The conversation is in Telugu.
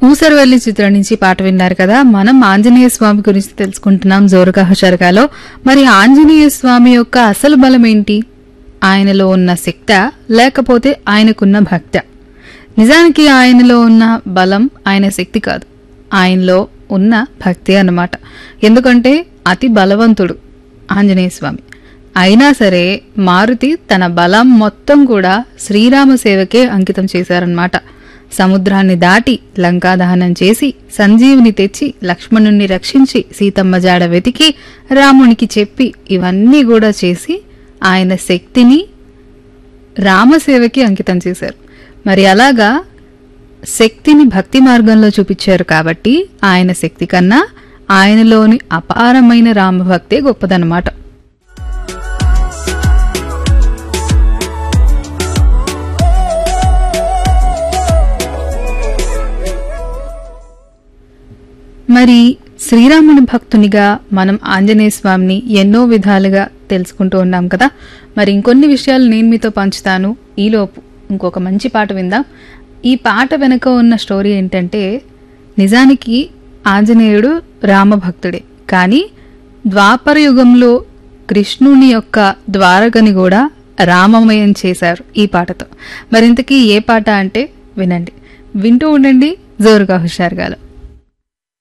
ఊసరవెల్లి చిత్రం నుంచి పాట విన్నారు కదా. మనం ఆంజనేయ స్వామి గురించి తెలుసుకుంటున్నాం జోరుగా హుషారుగాలో. మరి ఆంజనేయ స్వామి యొక్క అసలు బలం ఏంటి? ఆయనలో ఉన్న శక్తి లేకపోతే ఆయనకున్న భక్త? నిజానికి ఆయనలో ఉన్న బలం ఆయన శక్తి కాదు, ఆయనలో ఉన్న భక్తి అన్నమాట. ఎందుకంటే అతి బలవంతుడు ఆంజనేయ స్వామి. అయినా సరే మారుతి తన బలం మొత్తం కూడా శ్రీరామ సేవకే అంకితం చేశారన్నమాట. సముద్రాన్ని దాటి లంకా దహనం చేసి సంజీవుని తెచ్చి లక్ష్మణుణ్ణి రక్షించి సీతమ్మ జాడ వెతికి రామునికి చెప్పి ఇవన్నీ కూడా చేసి ఆయన శక్తిని రామసేవకి అంకితం చేశారు. మరి అలాగా శక్తిని భక్తి మార్గంలో చూపించారు కాబట్టి ఆయన శక్తి కన్నా ఆయనలోని అపారమైన రామభక్తే గొప్పదన్నమాట. మరి శ్రీరాముని భక్తునిగా మనం ఆంజనేయ స్వామిని ఎన్నో విధాలుగా తెలుసుకుంటూ ఉన్నాం కదా. మరి ఇంకొన్ని విషయాలు నేను మీతో పంచుతాను. ఈలోపు ఇంకొక మంచి పాట విందాం. ఈ పాట వెనుక ఉన్న స్టోరీ ఏంటంటే, నిజానికి ఆంజనేయుడు రామభక్తుడే, కానీ ద్వాపర యుగంలో కృష్ణుని యొక్క ద్వారకని కూడా రామమయం చేశారు ఈ పాటతో. మరింతకీ ఏ పాట అంటే వినండి, వింటూ ఉండండి జోరుగా హుషారుగాలో.